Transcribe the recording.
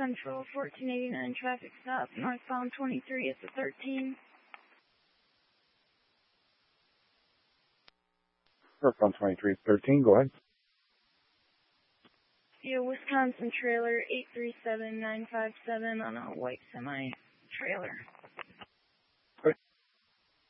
Central 1489 traffic stop, northbound 23 at the 13. Northbound 23 at 13, go ahead. Yeah, Wisconsin trailer 837957 on a white semi-trailer.